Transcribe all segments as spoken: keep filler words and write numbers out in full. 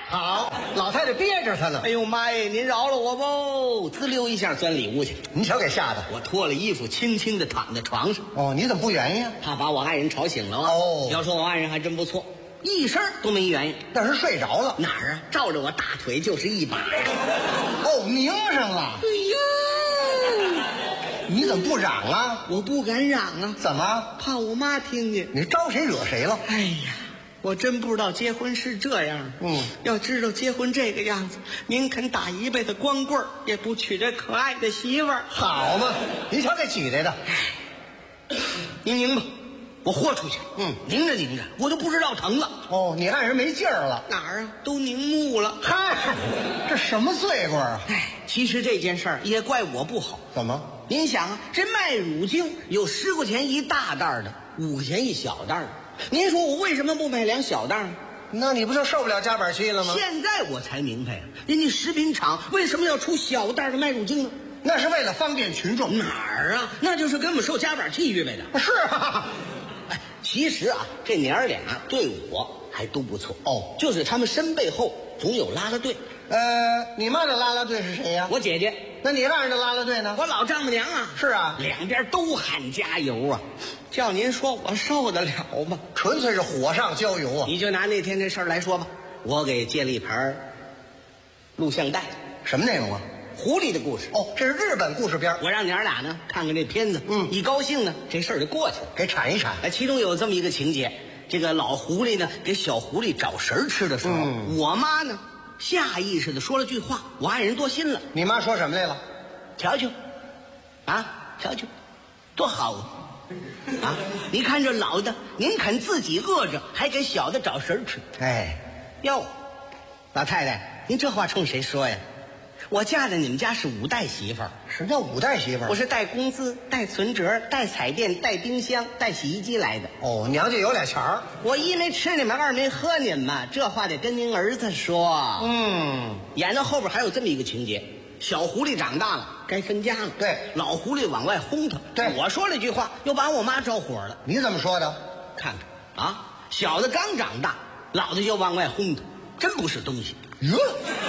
好，老太太憋着他呢。 哎呦妈呀，您饶了我吧！滋溜一下钻里屋去， 你瞧给吓的。 我脱了衣服，轻轻地躺在床上。 哦，你怎么不原因啊？ 怕把我爱人吵醒了啊！ 哦， 要说我爱人还真不错，一声都没原因。 那是睡着了。 哪儿啊？照着我大腿就是一把。 哦，拧上了。 哎呀， 你怎么不嚷啊？ 我不敢嚷啊。 怎么？ 怕我妈听见。 你招谁惹谁了？ 哎呀，我真不知道结婚是这样。 嗯， 要知道结婚这个样子，您肯打一辈子光棍儿，也不娶这可爱的媳妇儿。 好嘛，你瞧这挤来的。 您拧吧，我豁出去。 嗯， 拧着拧着，我都不知道疼了。 哦，你爱人没劲儿了。 哪儿啊？都凝木了。 嗨，这什么罪过啊？ 哎，其实这件事儿也怪我不好。 怎么？ 您想啊，这卖乳精有十块钱一大袋的，五块钱一小袋的。您说我为什么不买两小袋呢？ 那你不就受不了夹板气了吗？ 现在我才明白啊，人家食品厂为什么要出小袋的卖乳精呢？ 那是为了方便群众。 哪儿啊？那就是给我们受夹板气预备的。 是啊。 哎，其实啊，这娘儿俩对我还都不错哦， 就是他们身背后总有拉拉队。 呃，你妈的拉拉队是谁呀？ 我姐姐。 那你爱人的拉拉队呢？ 我老丈母娘啊。 是啊， 两边都喊加油啊！叫您说我受得了吗？ 纯粹是火上浇油啊！ 你就拿那天这事儿来说吧，我给借了一盘录像带。 什么内容啊？ 狐狸的故事。 哦，这是日本故事片。 我让娘俩呢看看这片子， 嗯， 一高兴呢，这事儿就过去了， 给铲一铲。 哎，其中有这么一个情节，这个老狐狸呢给小狐狸找食儿吃的时候， 嗯， 我妈呢下意识的说了句话，我爱人多心了。 你妈说什么来了？ 瞧瞧，啊，瞧瞧，多好啊！啊，你看这老的，您肯自己饿着，还给小的找食儿吃。 哎， 哟，老太太，您这话冲谁说呀？我嫁在你们家是五代媳妇儿。 什么叫五代媳妇儿？ 我是带工资、带存折、带彩电、带冰箱、带洗衣机来的。 哦，娘家有俩钱儿。 我一没吃你们，二没喝你们嘛，这话得跟您儿子说。 嗯， 演到后边还有这么一个情节。小狐狸长大了，该分家了。 对， 老狐狸往外轰他。 对， 我说了句话，又把我妈招火了。 你怎么说的？ 看看啊，小的刚长大，老的就往外轰他，真不是东西。 哟，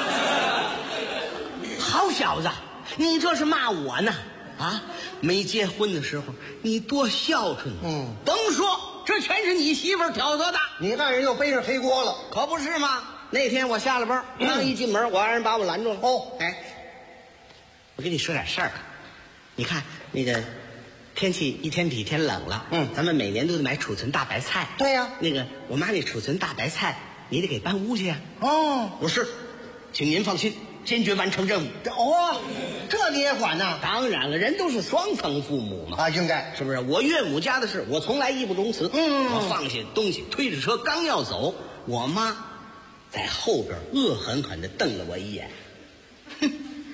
好小子，你这是骂我呢？啊，没结婚的时候你多孝顺。 嗯， 甭说，这全是你媳妇儿挑唆的。 你爱人又背上黑锅了， 可不是吗？那天我下了班，刚一进门，我爱人把我拦住了。 哦， 哎。我跟你说点事儿，你看那个天气一天比一天冷了， 嗯， 咱们每年都得买储存大白菜。 对呀， 那个我妈那储存大白菜，你得给搬屋去呀。 哦， 我是，请您放心，坚决完成任务。 哦，这你也管呐？ 当然了，人都是双层父母嘛， 啊，应该是不是？我岳母家的事，我从来义不容辞。 嗯， 我放下东西，推着车刚要走，我妈在后边恶狠狠地瞪了我一眼，哼。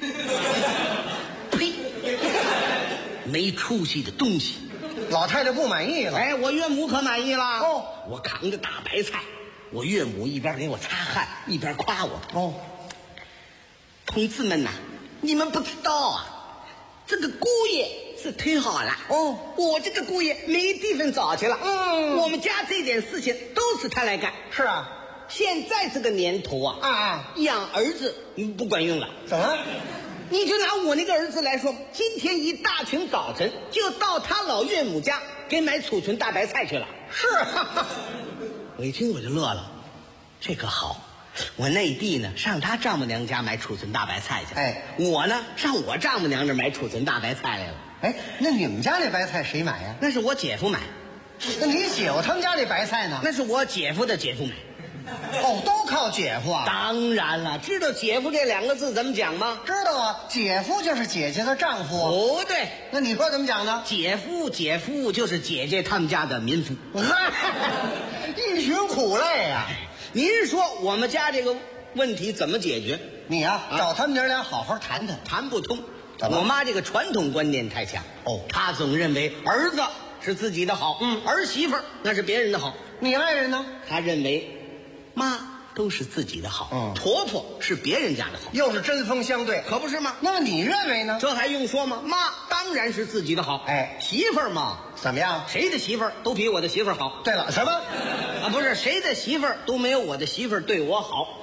呸！没出息的东西！ 老太太不满意了。 哎，我岳母可满意了。 哦， 我扛着大白菜，我岳母一边给我擦汗，一边夸我。 哦， 同志们呐、啊，你们不知道啊，这个姑爷是忒好了。 哦， 我这个姑爷没地方找去了。 嗯， 我们家这点事情都是他来干。 是啊。 现在这个年头啊， 啊啊， 养儿子不管用了。 怎么？ 你就拿我那个儿子来说，今天一大群早晨就到他老岳母家给买储存大白菜去了。 是啊， 我一听我就乐了，这个好。我内地呢上他丈母娘家买储存大白菜去， 哎， 我呢上我丈母娘那买储存大白菜来了。 哎，那你们家那白菜谁买呀？ 那是我姐夫买。 那你姐夫他们家那白菜呢？ 那是我姐夫的姐夫买。 哦，都靠姐夫啊！ 当然了，知道姐夫这两个字怎么讲吗？ 知道啊，姐夫就是姐姐的丈夫。 不对， 那你说怎么讲呢？ 姐夫姐夫就是姐姐他们家的民夫。 一群苦累呀、啊！ 您说我们家这个问题怎么解决？ 你呀、啊，找他们娘俩好好谈谈。 谈不通。我妈这个传统观念太强。 哦， 她总认为儿子是自己的好， 嗯， 儿媳妇那是别人的好。 你爱人呢？ 她认为妈都是自己的好， 嗯， 婆婆是别人家的好， 又是针锋相对， 可不是吗？ 那你认为呢？ 这还用说吗？妈当然是自己的好， 哎， 媳妇儿嘛， 怎么样？ 谁的媳妇儿都比我的媳妇儿好。 对了，什么？ 啊，不是谁的媳妇儿都没有我的媳妇儿对我好。